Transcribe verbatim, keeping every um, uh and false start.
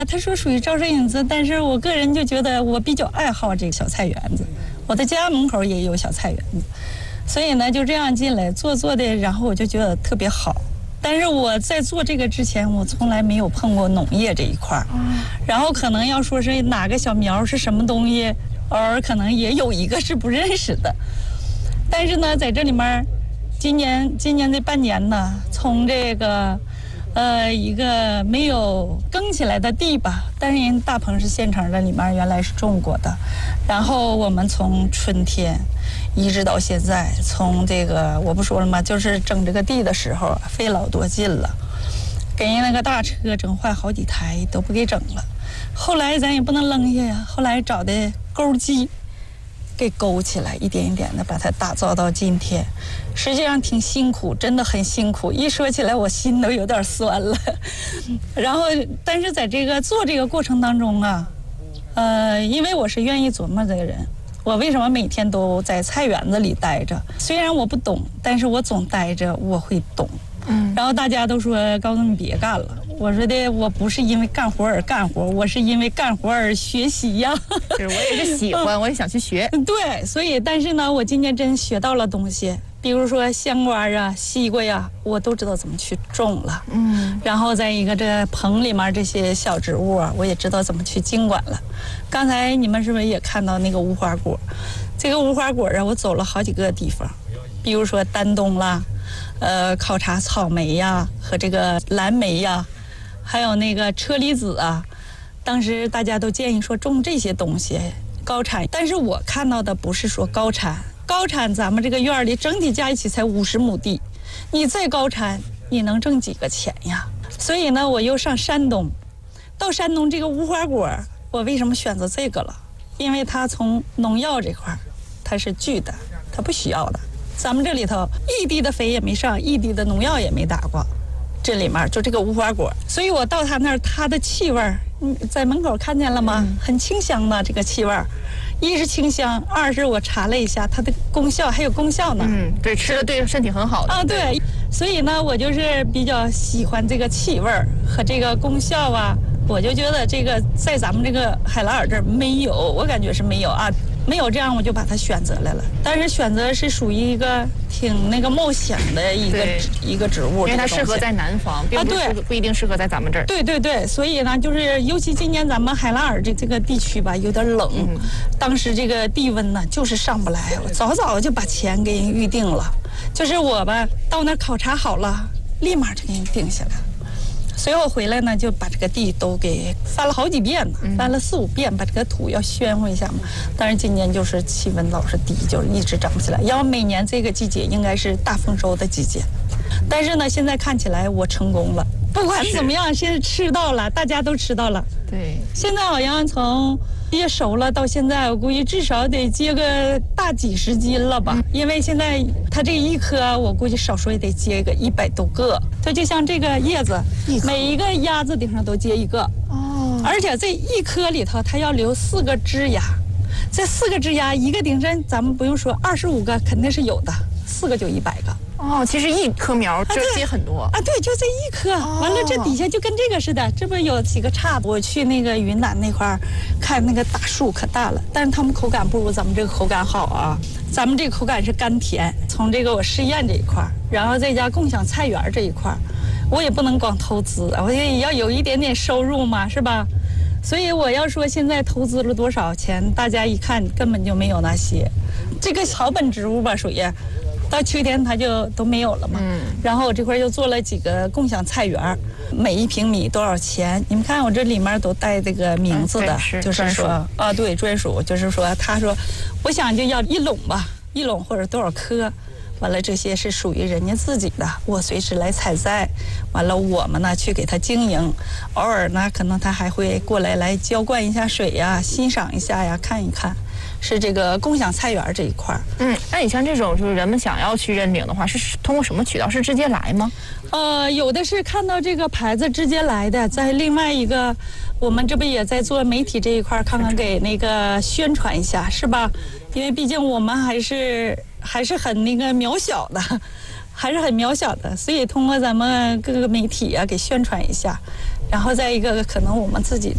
他说属于招商引资，但是我个人就觉得我比较爱好这个小菜园子，我的家门口也有小菜园子，所以呢就这样进来做做的，然后我就觉得特别好。但是我在做这个之前，我从来没有碰过农业这一块儿，然后可能要说是哪个小苗是什么东西，偶尔可能也有一个是不认识的。但是呢，在这里面，今年今年这半年呢，从这个呃一个没有耕起来的地吧，但是人大棚是现成的，里面原来是种过的，然后我们从春天一直到现在，从这个我不说了吗？就是整这个地的时候费老多劲了，给人那个大车整坏好几台都不给整了。后来咱也不能扔下呀，后来找的钩机给勾起来，一点一点的把它打造到今天。实际上挺辛苦，真的很辛苦。一说起来，我心都有点酸了。然后，但是在这个做这个过程当中啊，呃，因为我是愿意琢磨这个人。我为什么每天都在菜园子里待着？虽然我不懂，但是我总待着，我会懂。嗯。然后大家都说高总你别干了，我说的我不是因为干活而干活，我是因为干活而学习呀。 就是我也是喜欢，我也想去学。 对，所以但是呢，我今年真学到了东西，比如说香瓜啊、西瓜呀，我都知道怎么去种了。嗯。然后在一个这棚里面这些小植物啊，我也知道怎么去经管了。刚才你们是不是也看到那个无花果？这个无花果啊，我走了好几个地方，比如说丹东啦，呃，考察草莓呀和这个蓝莓呀，还有那个车厘子啊。当时大家都建议说种这些东西高产，但是我看到的不是说高产，高产咱们这个院里整体加一起才五十亩地，你再高产，你能挣几个钱呀？所以呢，我又上山东，到山东这个无花果。我为什么选择这个了？因为它从农药这块它是拒的，它不需要的。咱们这里头一滴的肥也没上，一滴的农药也没打过，这里面就这个无花果。所以我到它那儿，它的气味，嗯，在门口看见了吗？很清香的这个气味，一是清香，二是我查了一下它的功效，还有功效呢。 嗯，对，吃了对身体很好的啊，对。所以呢，我就是比较喜欢这个气味和这个功效啊。我就觉得这个在咱们这个海拉尔这儿没有，我感觉是没有啊，没有，这样我就把它选择来了。但是选择是属于一个挺那个冒险的一个一个植物， 因为它适合在南方，并不是不一定适合在咱们这儿。 对对对，所以呢，就是尤其今年咱们海拉尔这这个地区吧，有点冷，嗯、当时这个地温呢就是上不来，我早早就把钱给人预定了，就是我吧到那考察好了，立马就给人定下来。随后回来呢，就把这个地都给翻了好几遍呢，翻了四五遍，把这个土要宣乎一下嘛。但是今年就是气温老是低，就一直长不起来。要每年这个季节应该是大丰收的季节，但是呢，现在看起来我成功了。不管怎么样，现在吃到了，大家都吃到了。 对， 现在好像从接熟了到现在，我估计至少得接个大几十斤了吧。嗯、因为现在它这一颗，我估计少说也得接个一百多个。它就像这个叶子，每一个鸭子顶上都接一个。哦。而且这一颗里头，它要留四个枝芽。这四个枝芽，一个顶上咱们不用说，二十五个肯定是有的，四个就一百个。 哦，其实一棵苗就接很多啊，对，就这一棵，哦、完了这底下就跟这个似的，这不有几个叉子。我去那个云南那块儿看那个大树可大了，但是他们口感不如咱们这个口感好啊。咱们这个口感是甘甜。从这个我试验这一块儿，然后再加共享菜园这一块儿，我也不能光投资，我也要有一点点收入嘛，是吧？所以我要说现在投资了多少钱，大家一看根本就没有那些。这个草本植物吧，属于。到秋天它就都没有了嘛，嗯，然后我这块又做了几个共享菜园，每一平米多少钱？你们看我这里面都带这个名字的， 嗯、 就是说啊，对，专属，就是说他说，我想就要一垄吧，一垄或者多少棵，完了这些是属于人家自己的，我随时来采摘，完了我们呢去给他经营，偶尔呢可能他还会过来来浇灌一下水呀，欣赏一下呀，看一看。是这个共享菜园这一块儿。 嗯，那你像这种就是人们想要去认领的话，是通过什么渠道？是直接来吗？ 呃，有的是看到这个牌子直接来的，在另外一个，我们这不也在做媒体这一块，看看给那个宣传一下，是吧？因为毕竟我们还是还是很那个渺小的。还是很渺小的，所以通过咱们各个媒体啊给宣传一下，然后再一个可能我们自己